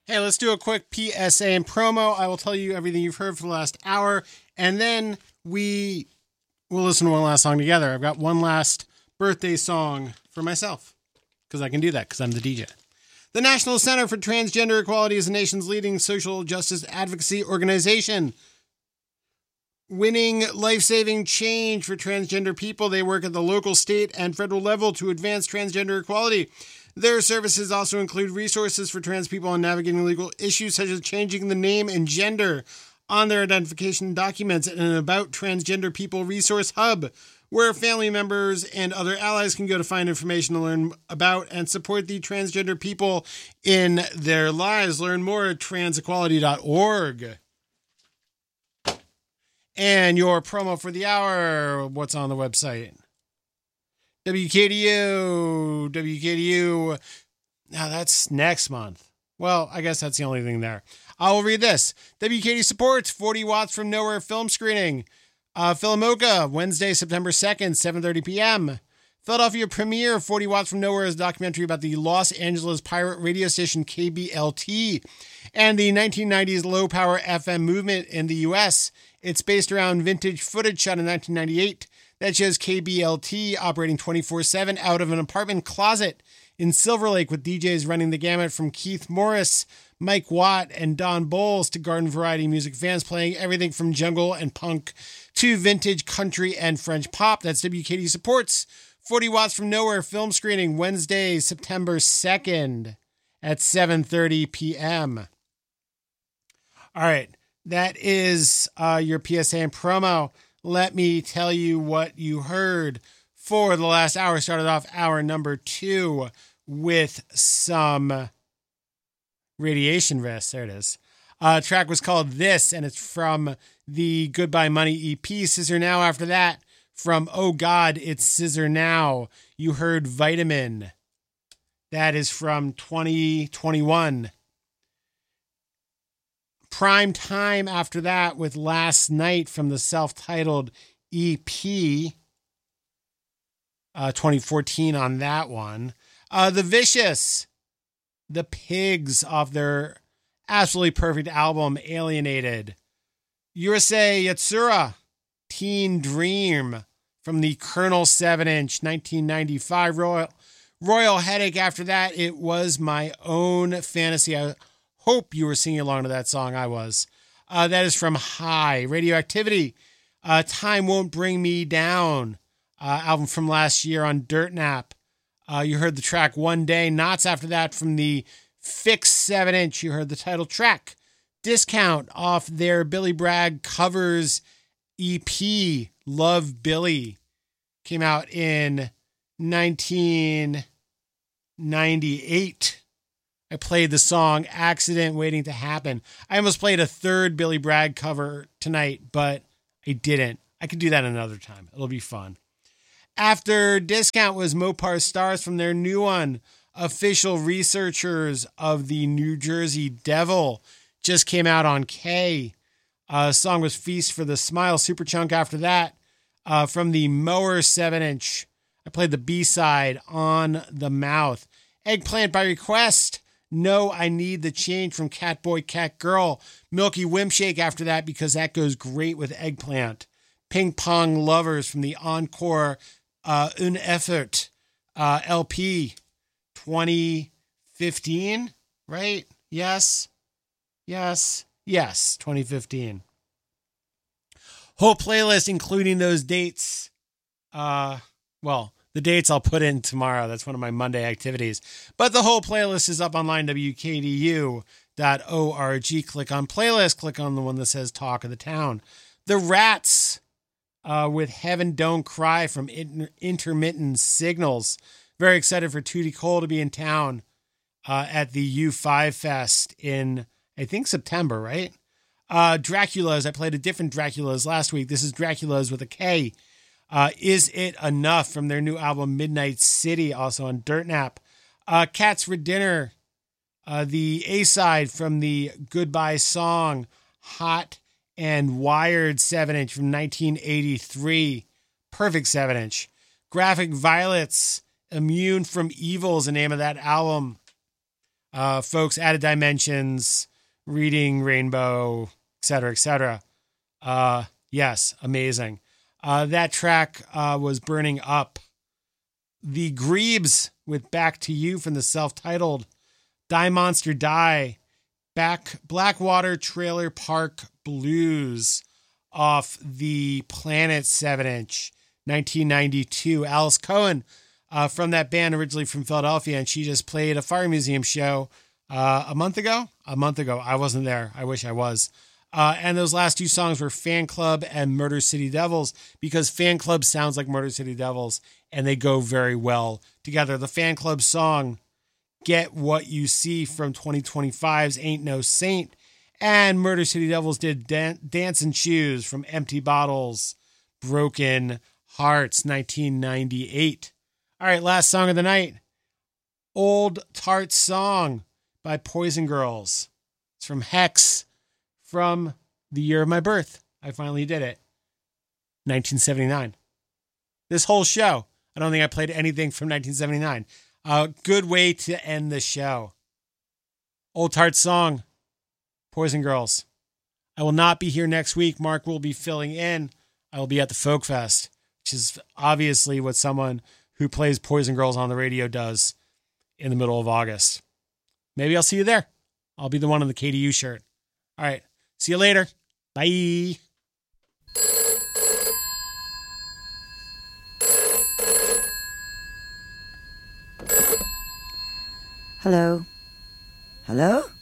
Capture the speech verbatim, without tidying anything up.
Hey, let's do a quick P S A and promo. I will tell you everything you've heard for the last hour, and then we will listen to one last song together. I've got one last birthday song for myself, because I can do that, because I'm the D J. The National Center for Transgender Equality is the nation's leading social justice advocacy organization. Winning life-saving change for transgender people. They work at the local, state, and federal level to advance transgender equality. Their services also include resources for trans people on navigating legal issues such as changing the name and gender on their identification documents, and an About Transgender People resource hub, where family members and other allies can go to find information to learn about and support the transgender people in their lives. Learn more at trans equality dot org. And your promo for the hour, what's on the website? W K D U, W K D U. Now that's next month. Well, I guess that's the only thing there. I will read this. W K D supports forty Watts from Nowhere film screening. Uh, Philomoka, Wednesday, September second, seven thirty p.m. Philadelphia premiere, forty Watts from Nowhere is a documentary about the Los Angeles pirate radio station K B L T and the nineteen nineties low-power F M movement in the U S. It's based around vintage footage shot in nineteen ninety-eight that shows K B L T operating twenty-four seven out of an apartment closet in Silver Lake, with D Js running the gamut from Keith Morris, Mike Watt, and Don Bowles to garden variety music fans playing everything from jungle and punk to vintage country and French pop. That's W K D supports forty Watts from Nowhere film screening, Wednesday, September second at seven thirty p.m. All right, that is uh, your P S A and promo. Let me tell you what you heard for the last hour. Started off hour number two with some Radiation Risk. There it is. Uh, track was called This, and it's from the Goodbye Money E P. Scissor Now after that. From Oh God, It's Scissor Now. You heard Vitamin. That is from twenty twenty-one. Prime Time after that with Last Night from the self-titled E P. Uh, twenty fourteen on that one. Uh, The Vicious. The Pigs off their absolutely perfect album, Alienated. Urusei Yatsura. Teen Dream from the Colonel seven inch nineteen ninety-five Royal, Royal Headache. After that, it was My Own Fantasy. I hope you were singing along to that song. I was. Uh, that is from High. Radioactivity. Uh, Time Won't Bring Me Down. Uh, album from last year on Dirt Nap. Uh, you heard the track One Day. Knots after that from the Fix seven inch. You heard the title track. Discount off their Billy Bragg covers E P. Love Billy. Came out in nineteen ninety-eight. I played the song Accident Waiting to Happen. I almost played a third Billy Bragg cover tonight, but I didn't. I could do that another time. It'll be fun. After Discount was Mopar Stars from their new one. Official Researchers of the New Jersey Devil just came out on K. Uh, song was Feast for the Smile. Superchunk after that. Uh, from the Mower seven inch. I played the B-side On the Mouth. Eggplant by Request. No, I Need the Change from Catboy Catgirl. Milky Whimshake after that, because that goes great with Eggplant. Ping Pong Lovers from the Encore uh, Un Effort uh, L P twenty fifteen, right? Yes. Yes. Yes, twenty fifteen. Whole playlist, including those dates. Uh, well, the dates I'll put in tomorrow. That's one of my Monday activities. But the whole playlist is up online, W K D U dot org. Click on playlist. Click on the one that says Talk of the Town. The Rats uh, with Heaven Don't Cry from Inter- Intermittent Signals. Very excited for Tootie Cole to be in town uh, at the U five Fest in, I think, September, right? Uh, Dracula's. I played a different Dracula's last week. This is Dracula's with a K. Uh, Is It Enough from their new album Midnight City, also on Dirt Nap. Uh, Cats for Dinner, uh, the A-side from the Goodbye Song, Hot and Wired seven inch from nineteen eighty-three. Perfect seven inch. Graphic Violets, Immune from Evil is the name of that album. Uh, folks, Added Dimensions, Reading Rainbow, et cetera, et cetera. Uh, yes, amazing. Uh, that track uh, was Burning Up. The Grebes with Back to You from the self-titled Die Monster Die, Back Blackwater Trailer Park Blues off the Planet seven inch, nineteen ninety-two. Alice Cohen uh, from that band, originally from Philadelphia, and she just played a Fire Museum show uh, a month ago. A month ago. I wasn't there. I wish I was. Uh, and those last two songs were Fan Club and Murder City Devils, because Fan Club sounds like Murder City Devils, and they go very well together. The Fan Club song, Get What You See, from twenty twenty-five's Ain't No Saint, and Murder City Devils did Dan- Dance and Shoes from Empty Bottles, Broken Hearts, nineteen ninety-eight. All right, last song of the night, Old Tart Song by Poison Girls. It's from Hex, from the year of my birth. I finally did it. nineteen seventy-nine. This whole show, I don't think I played anything from nineteen seventy-nine. A uh, good way to end the show. Old Tart Song, Poison Girls. I will not be here next week. Mark will be filling in. I will be at the Folk Fest, which is obviously what someone who plays Poison Girls on the radio does in the middle of August. Maybe I'll see you there. I'll be the one in the K D U shirt. All right. See you later. Bye. Hello? Hello?